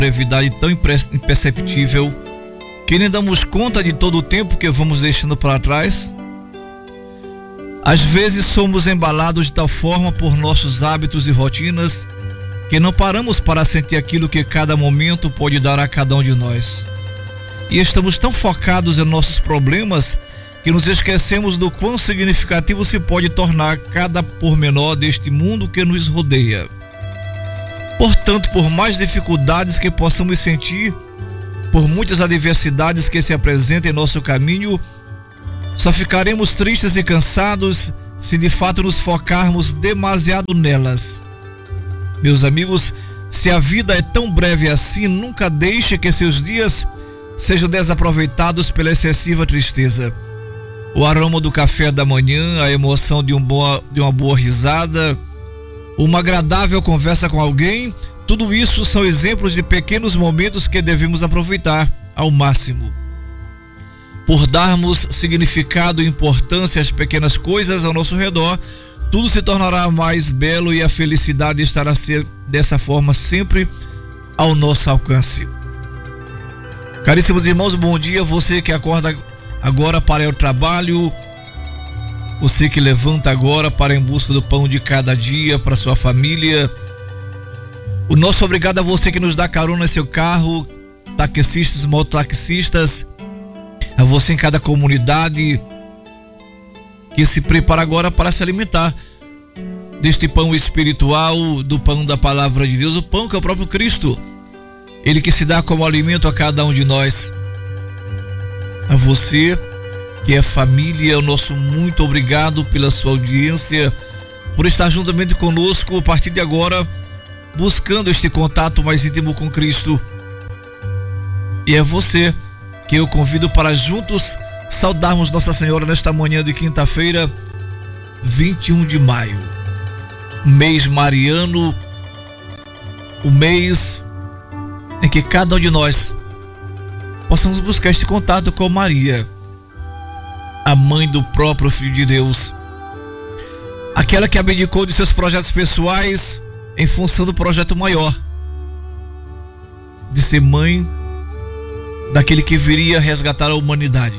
brevidade tão imperceptível que nem damos conta de todo o tempo que vamos deixando para trás. Às vezes somos embalados de tal forma por nossos hábitos e rotinas que não paramos para sentir aquilo que cada momento pode dar a cada um de nós. E estamos tão focados em nossos problemas que nos esquecemos do quão significativo se pode tornar cada pormenor deste mundo que nos rodeia. Portanto, por mais dificuldades que possamos sentir, por muitas adversidades que se apresentem em nosso caminho, só ficaremos tristes e cansados se de fato nos focarmos demasiado nelas. Meus amigos, se a vida é tão breve assim, nunca deixe que seus dias sejam desaproveitados pela excessiva tristeza. O aroma do café da manhã, a emoção de uma boa risada, uma agradável conversa com alguém, tudo isso são exemplos de pequenos momentos que devemos aproveitar ao máximo. Por darmos significado e importância às pequenas coisas ao nosso redor, tudo se tornará mais belo e a felicidade estará dessa forma sempre ao nosso alcance. Caríssimos irmãos, bom dia. Você que acorda agora para ir ao trabalho, você que levanta agora para ir em busca do pão de cada dia para sua família. O nosso obrigado a você que nos dá carona em seu carro, taxistas, mototaxistas, a você em cada comunidade que se prepara agora para se alimentar deste pão espiritual, do pão da palavra de Deus, o pão que é o próprio Cristo, Ele que se dá como alimento a cada um de nós. A você que é família, o nosso muito obrigado pela sua audiência, por estar juntamente conosco a partir de agora, buscando este contato mais íntimo com Cristo. E é você que eu convido para juntos saudarmos Nossa Senhora nesta manhã de quinta-feira, 21 de maio, mês mariano, o mês em que cada um de nós possamos buscar este contato com Maria, a mãe do próprio Filho de Deus, aquela que abdicou de seus projetos pessoais em função do projeto maior, de ser mãe daquele que viria resgatar a humanidade.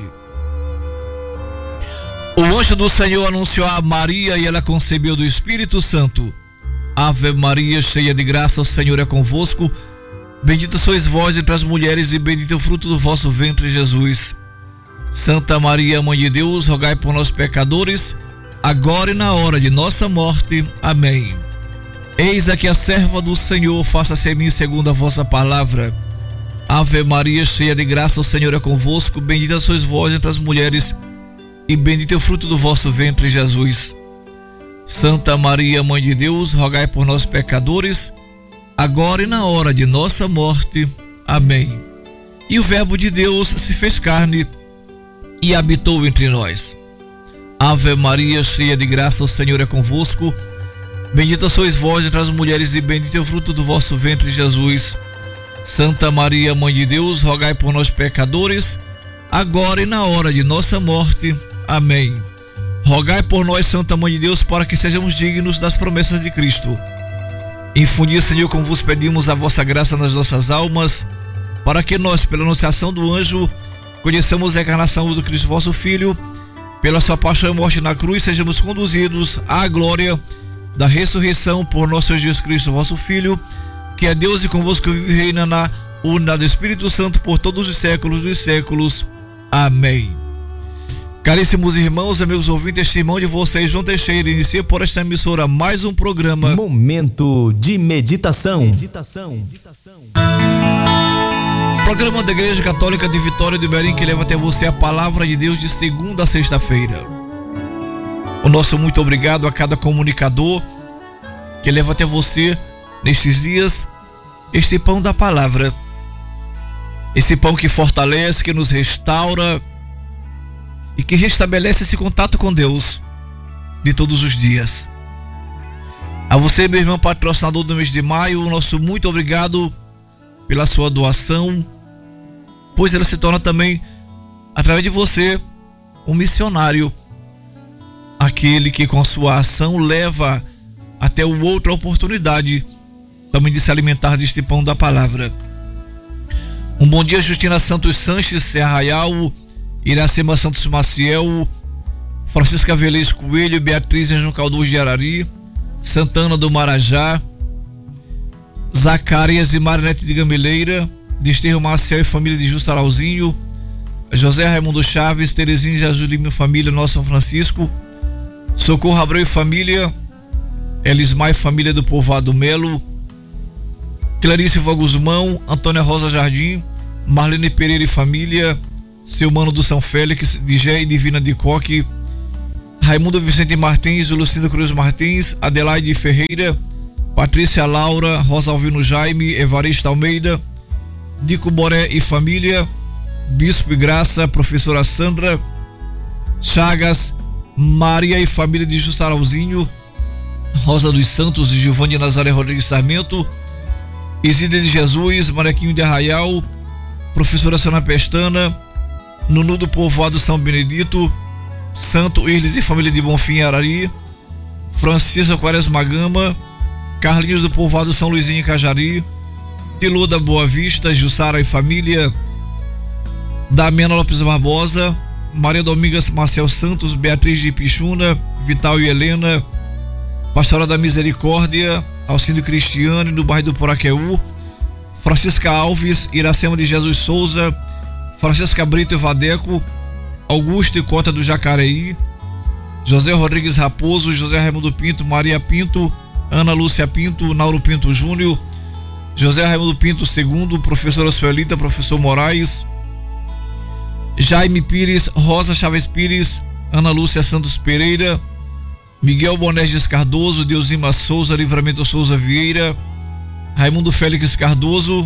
O anjo do Senhor anunciou a Maria e ela concebeu do Espírito Santo. Ave Maria, cheia de graça, o Senhor é convosco. Bendita sois vós entre as mulheres e bendito é o fruto do vosso ventre, Jesus. Santa Maria, Mãe de Deus, rogai por nós pecadores, agora e na hora de nossa morte. Amém. Eis aqui a serva do Senhor, faça-se em mim segundo a vossa palavra. Ave Maria, cheia de graça, o Senhor é convosco. Bendita sois vós entre as mulheres e bendito é o fruto do vosso ventre, Jesus. Santa Maria, Mãe de Deus, rogai por nós pecadores, agora e na hora de nossa morte. Amém. E o Verbo de Deus se fez carne e habitou entre nós. Ave Maria, cheia de graça, o Senhor é convosco. Bendita sois vós entre as mulheres e bendito é o fruto do vosso ventre, Jesus. Santa Maria, Mãe de Deus, rogai por nós pecadores, agora e na hora de nossa morte. Amém. Rogai por nós, Santa Mãe de Deus, para que sejamos dignos das promessas de Cristo. Infundi, Senhor, como vos pedimos, a vossa graça nas nossas almas, para que nós, pela anunciação do anjo, conheçamos a encarnação do Cristo, vosso Filho, pela sua paixão e morte na cruz, sejamos conduzidos à glória da ressurreição por nosso Senhor Jesus Cristo, vosso Filho, que é Deus e convosco vive e reina na unidade do Espírito Santo por todos os séculos dos séculos. Amém. Caríssimos irmãos, amigos ouvintes, este irmão de vocês, João Teixeira, inicia por esta emissora mais um programa Momento de Meditação. Programa da Igreja Católica de Vitória do Imerim, que leva até você a palavra de Deus de segunda a sexta-feira. O nosso muito obrigado a cada comunicador que leva até você nestes dias este pão da palavra, esse pão que fortalece, que nos restaura e que restabelece esse contato com Deus de todos os dias. A você, meu irmão patrocinador do mês de maio, o nosso muito obrigado pela sua doação, pois ela se torna também, através de você, um missionário, aquele que com sua ação leva até o outro a oportunidade também de se alimentar deste pão da palavra. Um bom dia, Justina Santos Sanches, Serra Arraial, Iracema Santos Maciel, Francisca Velez Coelho, Beatriz Anjo Calduz de Arari, Santana do Marajá, Zacarias e Marinete de Gameleira, Desterro Marcel e família de Justo Arauzinho, José Raimundo Chaves, Terezinha Jesus Lima e família, Nosso São Francisco, Socorro Abreu e família, Elismar e família do Povoado Melo, Clarice Voguzmão, Antônia Rosa Jardim, Marlene Pereira e família, Seu Mano do São Félix, Digé e Divina de Coque, Raimundo Vicente Martins, Lucindo Cruz Martins, Adelaide Ferreira, Patrícia Laura, Rosalvino Jaime, Evarista Almeida, Dico Boré e família, Bispo e Graça, Professora Sandra Chagas, Maria e família de Justo Arauzinho, Rosa dos Santos e Giovanni Nazaré Rodrigues Sarmento, Isidro de Jesus, Marequinho de Arraial, Professora Sana Pestana, Nunu do Povoado São Benedito, Santo Irles e família de Bonfim Arari, Francisco Quaresma Gama, Carlinhos do Povoado São Luizinho e Cajari, Tilô da Boa Vista, Jussara e família, Damiana Lopes Barbosa, Maria Domingas Marcel Santos, Beatriz de Pichuna, Vital e Helena, Pastora da Misericórdia, Alcínio Cristiane, no bairro do Poraqueú, Francisca Alves, Iracema de Jesus Souza, Francisca Brito e Vadeco, Augusto e Cota do Jacareí, José Rodrigues Raposo, José Raimundo Pinto, Maria Pinto, Ana Lúcia Pinto, Nauro Pinto Júnior, José Raimundo Pinto II, Professora Suelita, Professor Moraes, Jaime Pires, Rosa Chaves Pires, Ana Lúcia Santos Pereira, Miguel Bonestes Cardoso, Deusima Souza, Livramento Souza Vieira, Raimundo Félix Cardoso,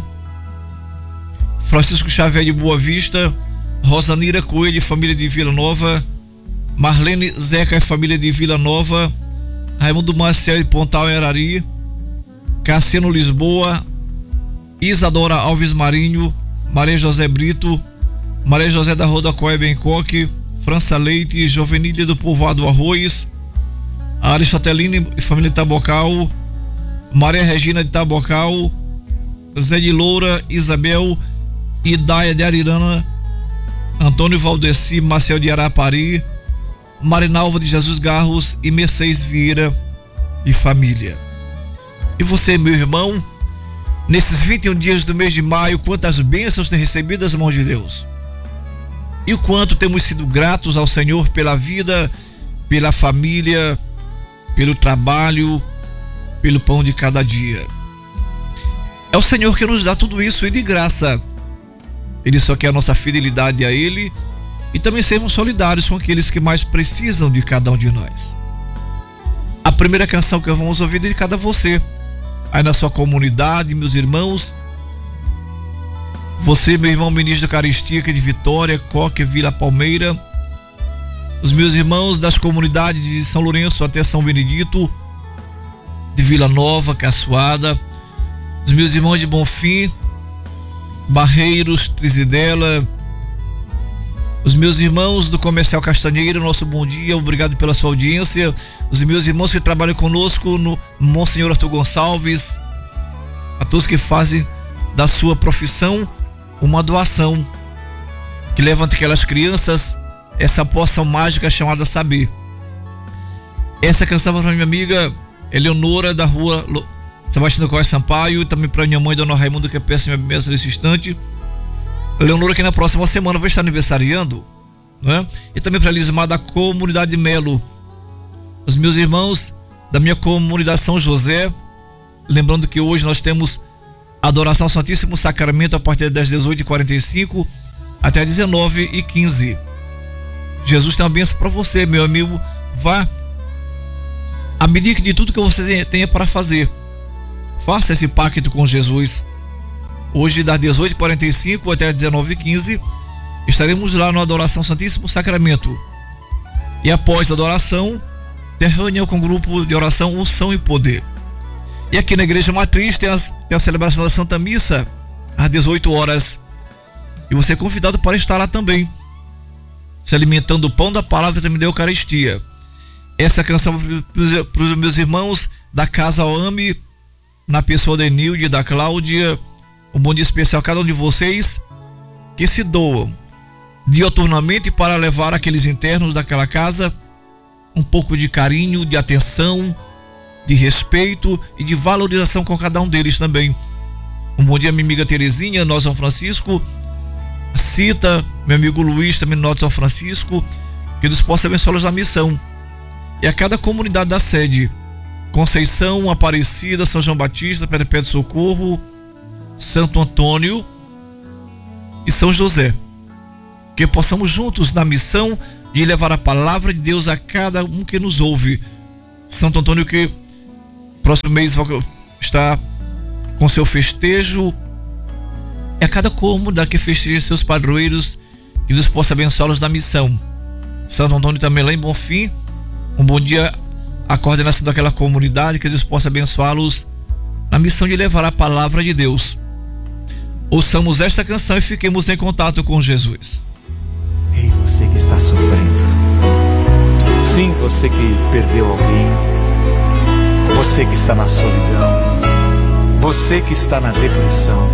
Francisco Xavier de Boa Vista, Rosanira Coelho e família de Vila Nova, Marlene Zeca e família de Vila Nova, Raimundo Marcel de Pontal e Arari, Cassiano Lisboa, Isadora Alves Marinho, Maria José Brito, Maria José da Rodocoia Bencoque, França Leite, Jovenília do Povoado Arroz, Aristotelina e família de Tabocal, Maria Regina de Tabocal, Zé de Loura, Isabel e Daia de Arirana, Antônio Valdeci Marcel de Arapari, Marinalva de Jesus Garros e Mercedes Vieira e família. E você, meu irmão, nesses 21 dias do mês de maio, quantas bênçãos tem recebido das mãos de Deus? E o quanto temos sido gratos ao Senhor pela vida, pela família, pelo trabalho, pelo pão de cada dia. É o Senhor que nos dá tudo isso e de graça. Ele só quer a nossa fidelidade a Ele e também sermos solidários com aqueles que mais precisam de cada um de nós. A primeira canção que vamos ouvir é dedicada a você, aí na sua comunidade, meus irmãos. Você, meu irmão ministro da Eucaristia, que é de Vitória, Coque, Vila Palmeira. Os meus irmãos das comunidades de São Lourenço até São Benedito, de Vila Nova, Caçoada. Os meus irmãos de Bonfim, Barreiros, Trizidela. Os meus irmãos do Comercial Castanheira, nosso bom dia, obrigado pela sua audiência. Os meus irmãos que trabalham conosco no Monsenhor Arthur Gonçalves, a todos que fazem da sua profissão uma doação, que levanta aquelas crianças essa poção mágica chamada saber. Essa canção para minha amiga Eleonora da rua Sebastião Costa Sampaio, e também para minha mãe Dona Raimunda, que peço minha bênção nesse instante. Leonora, que na próxima semana vai estar aniversariando, né? E também para Elismar da comunidade Melo, os meus irmãos da minha comunidade São José, lembrando que hoje nós temos adoração ao Santíssimo Sacramento a partir das 18h45 até 19h15. Jesus tem uma bênção para você, meu amigo. Vá, abdique de tudo que você tenha para fazer. Faça esse pacto com Jesus. Hoje, das 18h45 até 19h15, estaremos lá na adoração ao Santíssimo Sacramento. E após a adoração, tem reunião com o grupo de oração Unção e Poder. E aqui na Igreja Matriz tem a celebração da Santa Missa às 18 horas. E você é convidado para estar lá também, se alimentando do pão da palavra e também da Eucaristia. Essa canção para os meus irmãos da Casa Oame, na pessoa da Enilde e da Cláudia. Um bom dia especial a cada um de vocês. que se doam dioturnamente para levar aqueles internos daquela casa um pouco de carinho, de atenção, de respeito e de valorização com cada um deles também. Um bom dia, minha amiga Terezinha, Norte São Francisco, a Cita, meu amigo Luiz, também Norte São Francisco, que Deus possa abençá-los na missão. E a cada comunidade da sede, Conceição, Aparecida, São João Batista, Perpétuo Socorro, Santo Antônio e São José, que possamos juntos na missão de levar a palavra de Deus a cada um que nos ouve. Santo Antônio, que próximo mês está com seu festejo, é a cada comunidade que festeja seus padroeiros, que Deus possa abençá-los na missão. Santo Antônio também lá em Bonfim, um bom dia à coordenação daquela comunidade, que Deus possa abençoá-los na missão de levar a palavra de Deus. Ouçamos esta canção e fiquemos em contato com Jesus. Ei, você que está sofrendo, sim, você que perdeu alguém, você que está na solidão, você que está na depressão,